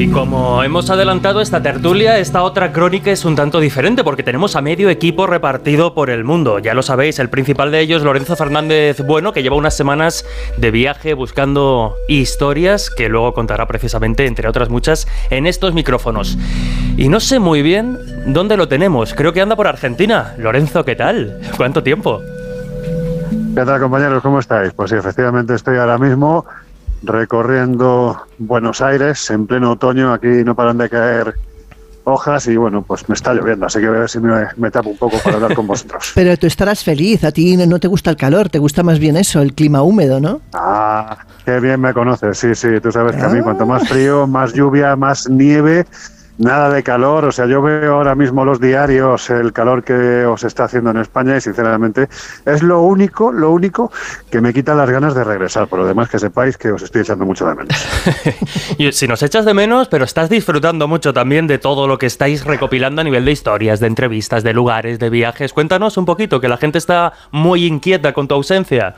Y como hemos adelantado esta tertulia, esta otra crónica es un tanto diferente porque tenemos a medio equipo repartido por el mundo. Ya lo sabéis, el principal de ellos, Lorenzo Fernández Bueno, que lleva unas semanas de viaje buscando historias que luego contará precisamente, entre otras muchas, en estos micrófonos. Y no sé muy bien dónde lo tenemos. Creo que anda por Argentina. Lorenzo, ¿qué tal? ¿Cuánto tiempo? ¿Qué tal, compañeros? ¿Cómo estáis? Pues sí, efectivamente estoy ahora mismo recorriendo Buenos Aires en pleno otoño. Aquí no paran de caer hojas y bueno, pues me está lloviendo, así que voy a ver si me tapo un poco para hablar con vosotros. Pero tú estarás feliz, a ti no te gusta el calor, te gusta más bien eso, el clima húmedo, ¿no? Ah, qué bien me conoces, sí, tú sabes que a mí cuanto más frío, más lluvia, más nieve, nada de calor. O sea, yo veo ahora mismo los diarios, el calor que os está haciendo en España y sinceramente es lo único que me quita las ganas de regresar. Por lo demás, que sepáis que os estoy echando mucho de menos. Y si nos echas de menos, pero estás disfrutando mucho también de todo lo que estáis recopilando a nivel de historias, de entrevistas, de lugares, de viajes. Cuéntanos un poquito, que la gente está muy inquieta con tu ausencia.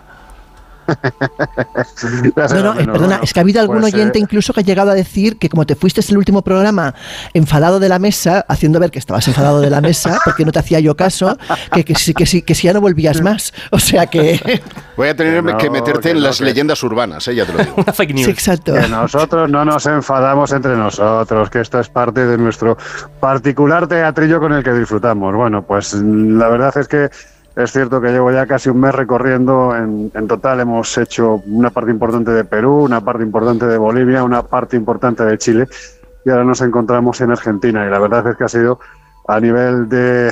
Perdona, es que ha habido algún oyente incluso que ha llegado a decir que como te fuiste el último programa enfadado de la mesa, haciendo ver que estabas enfadado de la mesa porque no te hacía yo caso, que si ya no volvías más. O sea que... Voy a tener que meterte en las leyendas urbanas, ya te lo digo. Una fake news. Sí, exacto. Que nosotros no nos enfadamos entre nosotros, que esto es parte de nuestro particular teatrillo con el que disfrutamos. Bueno, pues la verdad es que es cierto que llevo ya casi un mes recorriendo. En total hemos hecho una parte importante de Perú, una parte importante de Bolivia, una parte importante de Chile y ahora nos encontramos en Argentina. Y la verdad es que ha sido, a nivel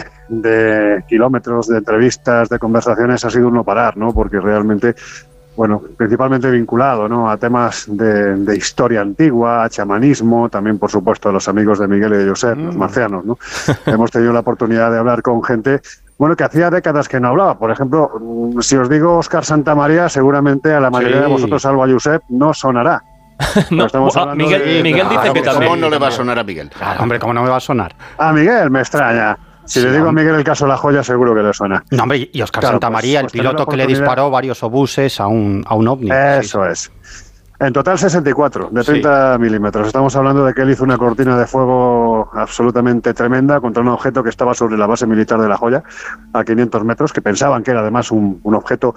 de kilómetros, de entrevistas, de conversaciones, ha sido un no parar, ¿no? Porque realmente, bueno, principalmente vinculado, ¿no?, a temas de historia antigua, a chamanismo, también por supuesto a los amigos de Miguel y de Josep, los marcianos, ¿no? Hemos tenido la oportunidad de hablar con gente, bueno, que hacía décadas que no hablaba. Por ejemplo, si os digo Óscar Santamaría, seguramente a la mayoría de vosotros, salvo a Josep, no sonará. No, Miguel dice que también. ¿Cómo no le va a sonar a Miguel? Claro, hombre, ¿cómo no me va a sonar? A Miguel me extraña. Si le digo a Miguel el caso La Joya, seguro que le suena. No, hombre, y Óscar Santamaría, pues el piloto que le disparó varios obuses a un ovni. Eso es. En total 64, de 30 milímetros. Estamos hablando de que él hizo una cortina de fuego absolutamente tremenda contra un objeto que estaba sobre la base militar de La Joya, a 500 metros, que pensaban que era además un objeto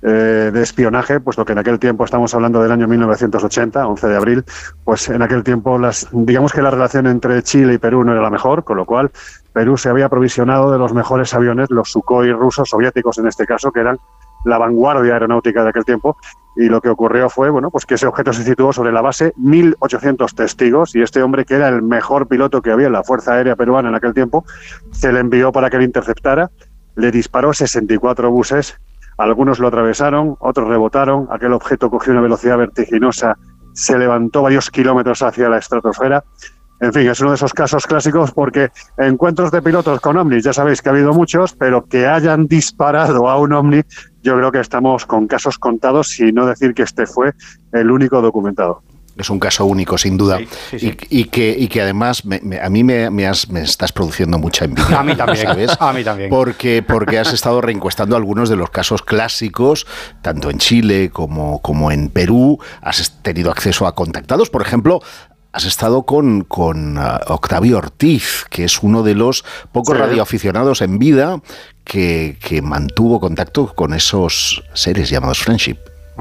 de espionaje, puesto que en aquel tiempo, estamos hablando del año 1980, 11 de abril, pues en aquel tiempo digamos que la relación entre Chile y Perú no era la mejor, con lo cual Perú se había aprovisionado de los mejores aviones, los Sukhoi rusos, soviéticos en este caso, que eran la vanguardia aeronáutica de aquel tiempo, y lo que ocurrió fue, bueno, pues que ese objeto se situó sobre la base, 1.800 testigos, y este hombre, que era el mejor piloto que había en la Fuerza Aérea Peruana en aquel tiempo, se le envió para que le interceptara, le disparó 64 buses, algunos lo atravesaron, otros rebotaron, aquel objeto cogió una velocidad vertiginosa, se levantó varios kilómetros hacia la estratosfera. En fin, es uno de esos casos clásicos, porque encuentros de pilotos con ovnis, ya sabéis que ha habido muchos, pero que hayan disparado a un ovni, yo creo que estamos con casos contados, si no decir que este fue el único documentado. Es un caso único, sin duda. Sí. Y que además a mí me estás produciendo mucha envidia. A mí también, ¿sabes? A mí también. Porque has estado reencuestando algunos de los casos clásicos, tanto en Chile como en Perú. Has tenido acceso a contactados, por ejemplo. Has estado con Octavio Ortiz, que es uno de los pocos radioaficionados en vida que mantuvo contacto con esos seres llamados Friendship.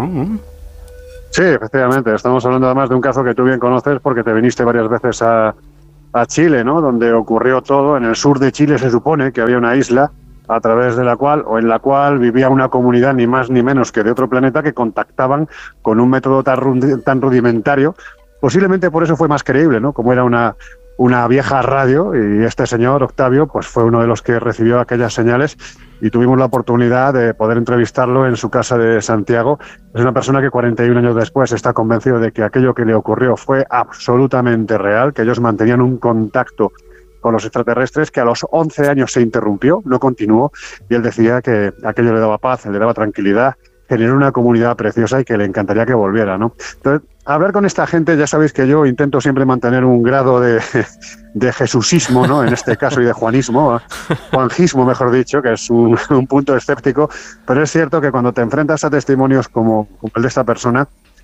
Sí, efectivamente. Estamos hablando además de un caso que tú bien conoces, porque te viniste varias veces a Chile, ¿no?, donde ocurrió todo. En el sur de Chile se supone que había una isla a través de la cual, o en la cual, vivía una comunidad ni más ni menos que de otro planeta, que contactaban con un método tan rudimentario. Posiblemente por eso fue más creíble, ¿no? Como era una vieja radio, y este señor, Octavio, pues fue uno de los que recibió aquellas señales, y tuvimos la oportunidad de poder entrevistarlo en su casa de Santiago. Es una persona que 41 años después está convencido de que aquello que le ocurrió fue absolutamente real, que ellos mantenían un contacto con los extraterrestres, que a los 11 años se interrumpió, no continuó, y él decía que aquello le daba paz, le daba tranquilidad, generó una comunidad preciosa y que le encantaría que volviera, ¿no? Entonces, hablar con esta gente, ya sabéis que yo intento siempre mantener un grado de jesusismo, ¿no?, en este caso, y de juanismo, juanjismo, mejor dicho, que es un punto escéptico, pero es cierto que cuando te enfrentas a testimonios como el de esta persona,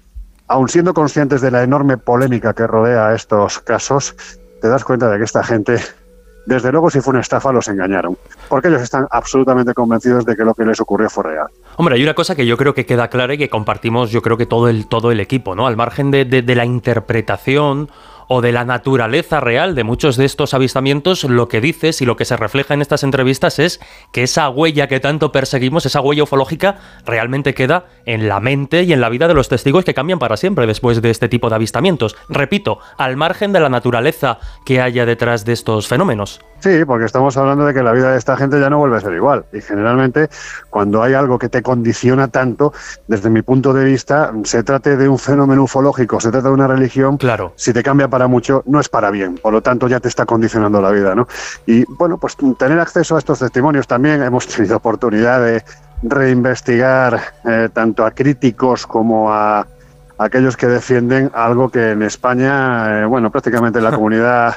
aun siendo conscientes de la enorme polémica que rodea estos casos, te das cuenta de que esta gente, desde luego, si fue una estafa, los engañaron. Porque ellos están absolutamente convencidos de que lo que les ocurrió fue real. Hombre, hay una cosa que yo creo que queda clara y que compartimos, yo creo que todo el equipo, ¿no? Al margen de la interpretación o de la naturaleza real de muchos de estos avistamientos, lo que dices y lo que se refleja en estas entrevistas es que esa huella que tanto perseguimos, esa huella ufológica, realmente queda en la mente y en la vida de los testigos, que cambian para siempre después de este tipo de avistamientos. Repito, al margen de la naturaleza que haya detrás de estos fenómenos. Sí, porque estamos hablando de que la vida de esta gente ya no vuelve a ser igual. Y generalmente, cuando hay algo que te condiciona tanto, desde mi punto de vista, se trate de un fenómeno ufológico, se trata de una religión, claro, si te cambia para mucho, no es para bien. Por lo tanto, ya te está condicionando la vida, ¿no? Y bueno, pues tener acceso a estos testimonios también. Hemos tenido oportunidad de reinvestigar tanto a críticos como a aquellos que defienden algo que en España, prácticamente la comunidad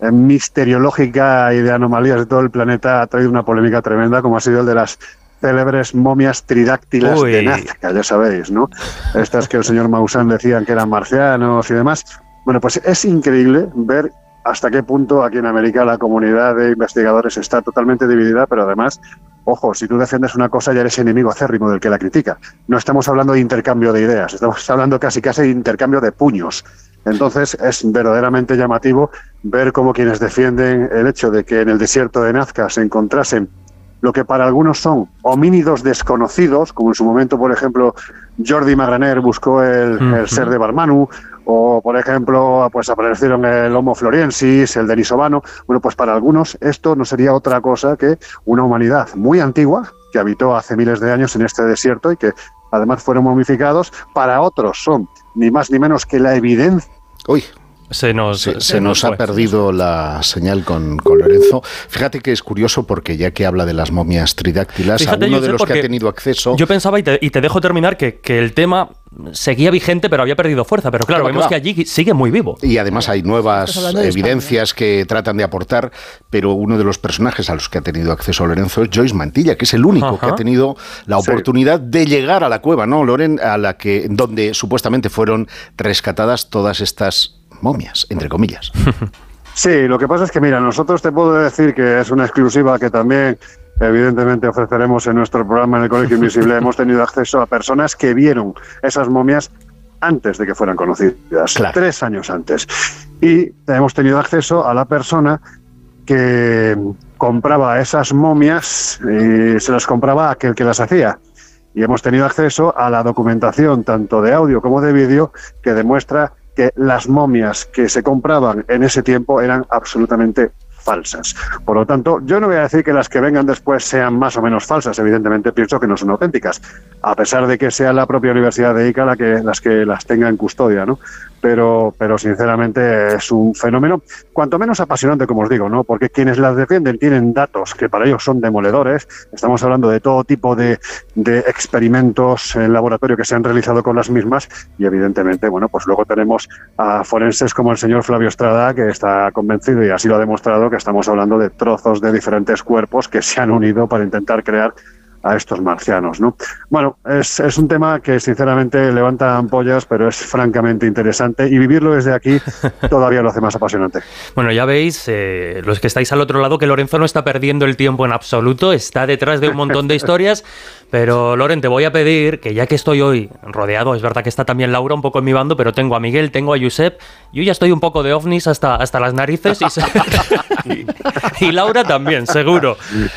misteriológica y de anomalías de todo el planeta ha traído una polémica tremenda, como ha sido el de las célebres momias tridáctilas de Nazca, ya sabéis, ¿no? Estas que el señor Maussan decían que eran marcianos y demás. Bueno, pues es increíble ver hasta qué punto aquí en América la comunidad de investigadores está totalmente dividida, pero además, ojo, si tú defiendes una cosa ya eres enemigo acérrimo del que la critica. No estamos hablando de intercambio de ideas, estamos hablando casi de intercambio de puños. Entonces es verdaderamente llamativo ver cómo quienes defienden el hecho de que en el desierto de Nazca se encontrasen lo que para algunos son homínidos desconocidos, como en su momento, por ejemplo, Jordi Magraner buscó el ser de Barmanu, o por ejemplo, pues aparecieron el Homo floriensis, el denisovano. Bueno, pues para algunos esto no sería otra cosa que una humanidad muy antigua que habitó hace miles de años en este desierto y que además fueron momificados. Para otros son ni más ni menos que la evidencia. Uy. Se nos ha perdido la señal con Lorenzo. Fíjate que es curioso porque ya que habla de las momias tridáctilas, fíjate, alguno de los que ha tenido acceso... Yo pensaba, y te dejo terminar, que el tema seguía vigente pero había perdido fuerza, pero claro, vemos que allí sigue muy vivo. Y además hay nuevas evidencias que tratan de aportar, pero uno de los personajes a los que ha tenido acceso Lorenzo es Joyce Mantilla, que es el único que ha tenido la oportunidad de llegar a la cueva, ¿no, Loren? Donde supuestamente fueron rescatadas todas estas momias, entre comillas. Sí, lo que pasa es que, mira, nosotros te puedo decir que es una exclusiva que también evidentemente ofreceremos en nuestro programa en el Colegio Invisible. Hemos tenido acceso a personas que vieron esas momias antes de que fueran conocidas, 3 años antes. Y hemos tenido acceso a la persona que compraba esas momias y se las compraba a aquel que las hacía. Y hemos tenido acceso a la documentación, tanto de audio como de vídeo, que demuestra que las momias que se compraban en ese tiempo eran absolutamente falsas. Por lo tanto, yo no voy a decir que las que vengan después sean más o menos falsas, evidentemente pienso que no son auténticas, a pesar de que sea la propia Universidad de Ica las que las tenga en custodia, ¿no? Pero sinceramente es un fenómeno cuanto menos apasionante, como os digo, ¿no? Porque quienes las defienden tienen datos que para ellos son demoledores. Estamos hablando de todo tipo de experimentos en laboratorio que se han realizado con las mismas y evidentemente, bueno, pues luego tenemos a forenses como el señor Flavio Estrada, que está convencido y así lo ha demostrado, que estamos hablando de trozos de diferentes cuerpos que se han unido para intentar crear a estos marcianos, ¿no? Bueno, es un tema que sinceramente levanta ampollas, pero es francamente interesante y vivirlo desde aquí todavía lo hace más apasionante. Bueno, ya veis, los que estáis al otro lado, que Lorenzo no está perdiendo el tiempo en absoluto, está detrás de un montón de historias, pero Loren, te voy a pedir que ya que estoy hoy rodeado, es verdad que está también Laura un poco en mi bando, pero tengo a Miguel, tengo a Josep, yo ya estoy un poco de ovnis hasta las narices y Laura también, seguro.